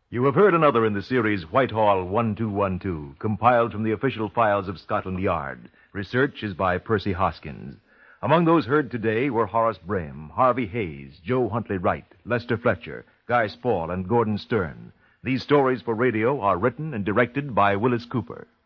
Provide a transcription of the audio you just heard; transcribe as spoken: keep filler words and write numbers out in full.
You have heard another in the series Whitehall one two one two, compiled from the official files of Scotland Yard. Research is by Percy Hoskins. Among those heard today were Horace Brame, Harvey Hayes, Joe Huntley Wright, Lester Fletcher, Guy Spall, and Gordon Stern. These stories for radio are written and directed by Willis Cooper.